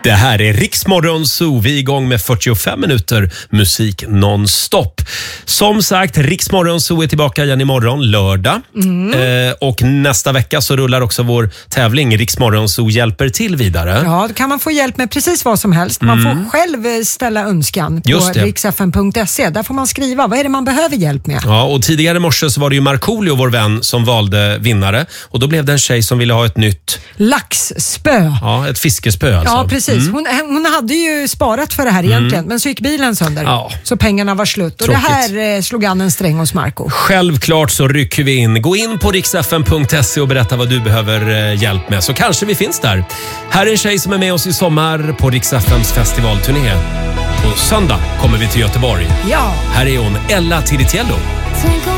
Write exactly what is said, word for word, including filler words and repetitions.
Det här är Riksmorgon Zoo. Vi är igång med fyrtiofem minuter musik nonstop. Som sagt, Riksmorgon Zoo är tillbaka igen imorgon, lördag. Mm. Eh, och nästa vecka så rullar också vår tävling Riksmorgon Zoo hjälper till vidare. Ja, då kan man få hjälp med precis vad som helst. Man mm. får själv ställa önskan på riks f m punkt se. Där får man skriva, vad är det man behöver hjälp med? Ja, och tidigare i morse så var det ju Markoolio, vår vän, som valde vinnare. Och då blev det en tjej som ville ha ett nytt... laxspö. Ja, ett fiskespö alltså. Ja, precis. Mm. Hon, hon hade ju sparat för det här egentligen, mm. men så gick bilen sönder. Ja. Så pengarna var slut. Och Tråkigt. Det här eh, slog an en sträng hos Marco. Självklart så rycker vi in. Gå in på riks f m punkt se och berätta vad du behöver eh, hjälp med. Så kanske vi finns där. Här är en tjej som är med oss i sommar på Rix F M:s festivalturné. På söndag kommer vi till Göteborg. Ja. Här är hon, Ella Tiritiello.